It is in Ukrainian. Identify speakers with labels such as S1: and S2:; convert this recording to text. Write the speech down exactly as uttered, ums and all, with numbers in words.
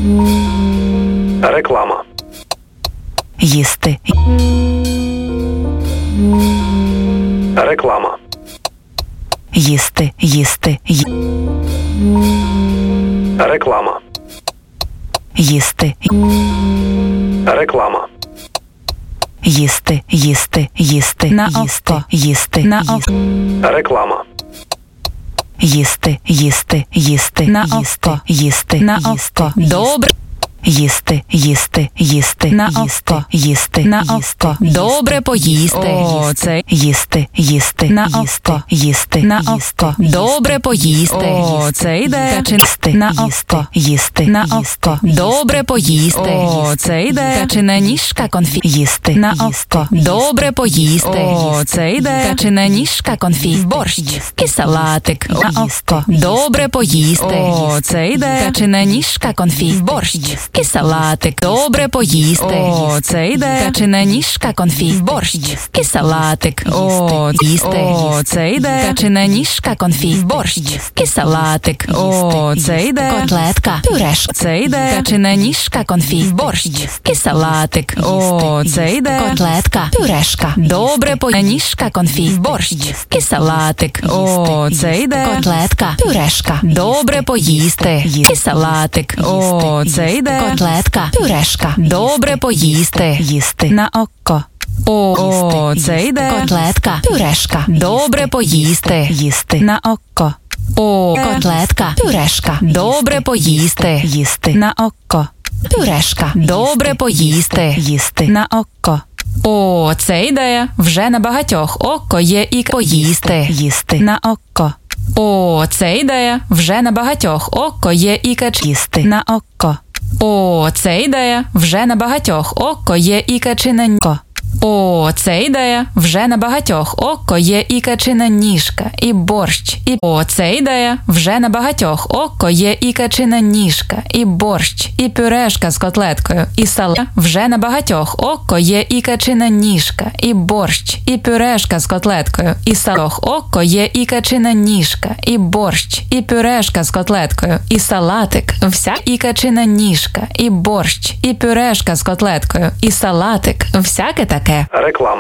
S1: Реклама.
S2: Їсти.
S1: Реклама.
S2: Їсти, їсти, ї...
S1: Реклама.
S2: їсти,
S1: Реклама.
S2: їсти, їсти, їсти,
S3: На
S2: їсти,
S3: око.
S2: їсти,
S3: На
S2: їсти,
S3: око.
S1: Реклама.
S2: їсти, їсти, їсти,
S3: На
S2: їсти,
S3: око.
S2: їсти,
S3: На
S2: їсти,
S3: око.
S2: їсти.
S3: Добре.
S2: Їсти, їсти, їсти,
S3: На
S2: їсти,
S3: око.
S2: їсти,
S3: На
S2: їсти,
S3: око.
S2: їсти,
S3: Добре поїсти. О, це
S2: їсти, їсти,
S3: На
S2: їсти,
S3: око.
S2: їсти,
S3: на
S2: їсти,
S3: око.
S2: їсти,
S3: Добре поїсти. О, це йде.
S2: їсти,
S3: На
S2: їсти,
S3: око.
S2: їсти,
S3: На
S2: їсти,
S3: око.
S2: їсти,
S3: Добре поїсти. О,
S2: їсти,
S3: це йде. Качина ніжка конфі.
S2: їсти,
S3: На
S2: їсти,
S3: око.
S2: їсти,
S3: Добре поїсти. О,
S2: їсти,
S3: це йде. Качина ніжка конфі. Борщ. І салатик. На око. Добре поїсти. О, це йде. Качина ніжка конфі. Борщ. І салатик. Добре поїсти. О, це йде. Качина ніжка конфі. Борщ. І салатик. О, їсти. О, це йде. Качина ніжка конфі. Борщ. І салатик. О, це йде. Котлетка. Пюреш. Це йде. Качина ніжка конфі. Борщ. І салатик. О, це йде. Котлетка. Пюрешка. Добре поїсти. Конфі. Борщ. І салатик. О, це йде. Котлетка. Пюрешка. Добре поїсти. І салатик. О, це йде. Котлетка. Пюрешка. Добре поїсти.
S2: їсти,
S3: На око. О, це йде. Котлетка. Пюрешка. Добре поїсти.
S2: їсти,
S3: На око. О, котлетка. Пюрешка. Добре поїсти.
S2: їсти,
S3: На око. Пюрешка. Добре поїсти.
S2: їсти,
S3: На око. О, це ідея. Вже на багатьох око є і поїсти.
S2: їсти,
S3: На око. О, це ідея. Вже на багатьох око є і кач.
S2: їсти,
S3: На око. О, це ідея. Вже на багатьох око є і качиненько. О, це ідея. Вже на багатьох око є і качина ніжка, і борщ, і о, це ідея. Вже на багатьох око є і качина ніжка, і борщ, і пюрешка з котлеткою, і салат. Вже на багатьох око є і качина ніжка, і борщ, і пюрешка з котлеткою, і салох око є і качина ніжка, і борщ, і пюрешка з котлеткою, і салатик. Вся і качина ніжка, і борщ, і пюрешка з котлеткою, і салатик. Всяке таке.
S1: Реклама.